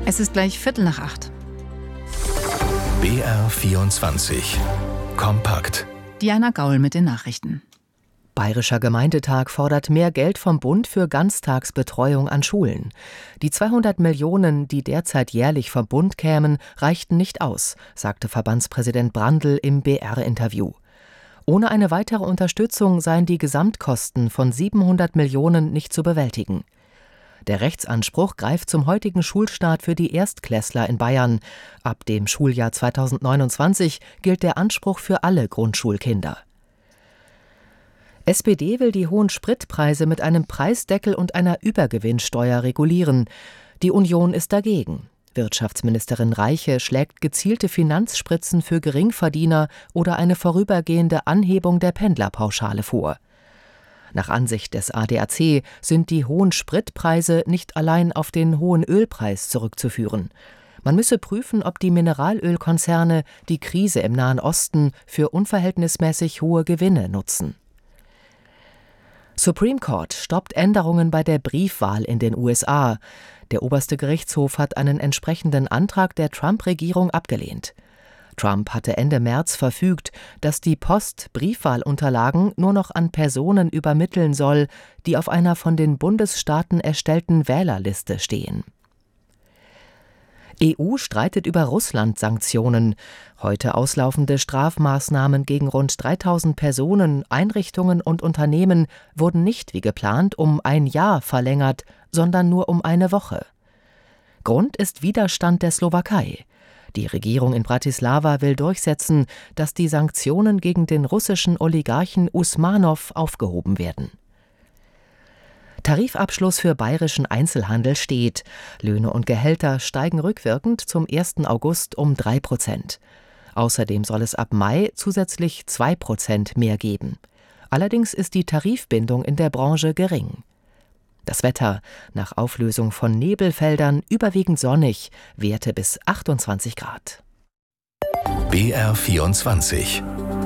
Es ist gleich 7:45. BR24 Kompakt. Diana Gaul mit den Nachrichten. Bayerischer Gemeindetag fordert mehr Geld vom Bund für Ganztagsbetreuung an Schulen. Die 200 Millionen, die derzeit jährlich vom Bund kämen, reichten nicht aus, sagte Verbandspräsident Brandl im BR-Interview. Ohne eine weitere Unterstützung seien die Gesamtkosten von 700 Millionen nicht zu bewältigen. Der Rechtsanspruch greift zum heutigen Schulstart für die Erstklässler in Bayern. Ab dem Schuljahr 2029 gilt der Anspruch für alle Grundschulkinder. SPD will die hohen Spritpreise mit einem Preisdeckel und einer Übergewinnsteuer regulieren. Die Union ist dagegen. Wirtschaftsministerin Reiche schlägt gezielte Finanzspritzen für Geringverdiener oder eine vorübergehende Anhebung der Pendlerpauschale vor. Nach Ansicht des ADAC sind die hohen Spritpreise nicht allein auf den hohen Ölpreis zurückzuführen. Man müsse prüfen, ob die Mineralölkonzerne die Krise im Nahen Osten für unverhältnismäßig hohe Gewinne nutzen. Supreme Court stoppt Änderungen bei der Briefwahl in den USA. Der oberste Gerichtshof hat einen entsprechenden Antrag der Trump-Regierung abgelehnt. Trump hatte Ende März verfügt, dass die Post Briefwahlunterlagen nur noch an Personen übermitteln soll, die auf einer von den Bundesstaaten erstellten Wählerliste stehen. EU streitet über Russland-Sanktionen. Heute auslaufende Strafmaßnahmen gegen rund 3.000 Personen, Einrichtungen und Unternehmen wurden nicht wie geplant um ein Jahr verlängert, sondern nur um eine Woche. Grund ist Widerstand der Slowakei. Die Regierung in Bratislava will durchsetzen, dass die Sanktionen gegen den russischen Oligarchen Usmanow aufgehoben werden. Tarifabschluss für bayerischen Einzelhandel steht. Löhne und Gehälter steigen rückwirkend zum 1. August um 3%. Außerdem soll es ab Mai zusätzlich 2% mehr geben. Allerdings ist die Tarifbindung in der Branche gering. Das Wetter: nach Auflösung von Nebelfeldern überwiegend sonnig, Werte bis 28 Grad. BR24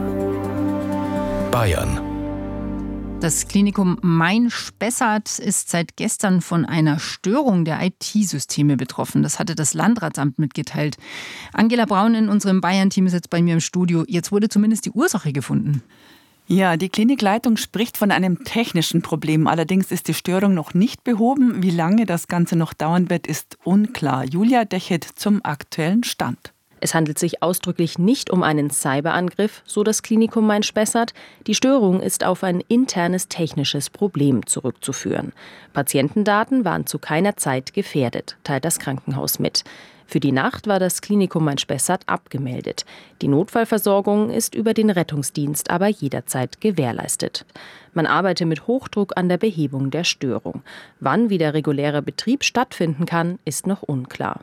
Bayern. Das Klinikum Main-Spessart ist seit gestern von einer Störung der IT-Systeme betroffen. Das hatte das Landratsamt mitgeteilt. Angela Braun in unserem Bayern-Team ist jetzt bei mir im Studio. Jetzt wurde zumindest die Ursache gefunden. Ja, die Klinikleitung spricht von einem technischen Problem. Allerdings ist die Störung noch nicht behoben. Wie lange das Ganze noch dauern wird, ist unklar. Julia Dechet zum aktuellen Stand. Es handelt sich ausdrücklich nicht um einen Cyberangriff, so das Klinikum Main-Spessart. Die Störung ist auf ein internes technisches Problem zurückzuführen. Patientendaten waren zu keiner Zeit gefährdet, teilt das Krankenhaus mit. Für die Nacht war das Klinikum Main-Spessart abgemeldet. Die Notfallversorgung ist über den Rettungsdienst aber jederzeit gewährleistet. Man arbeite mit Hochdruck an der Behebung der Störung. Wann wieder regulärer Betrieb stattfinden kann, ist noch unklar.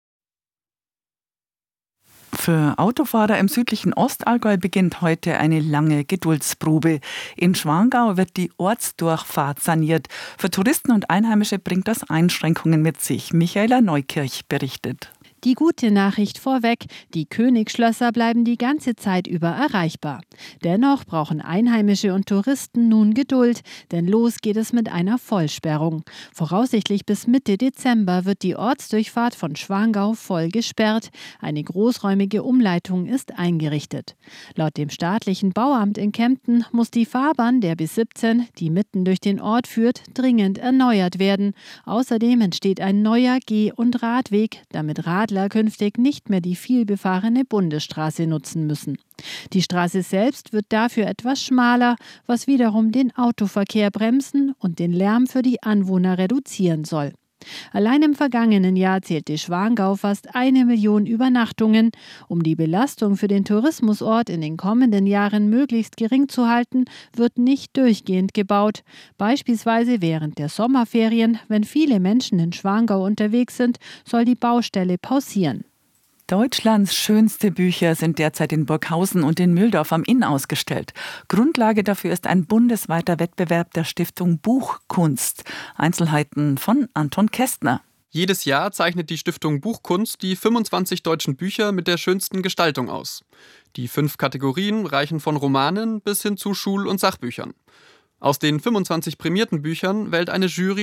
Für Autofahrer im südlichen Ostallgäu beginnt heute eine lange Geduldsprobe. In Schwangau wird die Ortsdurchfahrt saniert. Für Touristen und Einheimische bringt das Einschränkungen mit sich. Michaela Neukirch berichtet. Die gute Nachricht vorweg: die Königsschlösser bleiben die ganze Zeit über erreichbar. Dennoch brauchen Einheimische und Touristen nun Geduld, denn los geht es mit einer Vollsperrung. Voraussichtlich bis Mitte Dezember wird die Ortsdurchfahrt von Schwangau voll gesperrt. Eine großräumige Umleitung ist eingerichtet. Laut dem staatlichen Bauamt in Kempten muss die Fahrbahn der B17, die mitten durch den Ort führt, dringend erneuert werden. Außerdem entsteht ein neuer Geh- und Radweg, damit Radler künftig nicht mehr die vielbefahrene Bundesstraße nutzen müssen. Die Straße selbst wird dafür etwas schmaler, was wiederum den Autoverkehr bremsen und den Lärm für die Anwohner reduzieren soll. Allein im vergangenen Jahr zählte Schwangau fast 1 Million Übernachtungen. Um die Belastung für den Tourismusort in den kommenden Jahren möglichst gering zu halten, wird nicht durchgehend gebaut. Beispielsweise während der Sommerferien, wenn viele Menschen in Schwangau unterwegs sind, soll die Baustelle pausieren. Deutschlands schönste Bücher sind derzeit in Burghausen und in Mühldorf am Inn ausgestellt. Grundlage dafür ist ein bundesweiter Wettbewerb der Stiftung Buchkunst. Einzelheiten von Anton Kästner. Jedes Jahr zeichnet die Stiftung Buchkunst die 25 deutschen Bücher mit der schönsten Gestaltung aus. Die 5 Kategorien reichen von Romanen bis hin zu Schul- und Sachbüchern. Aus den 25 prämierten Büchern wählt eine Jury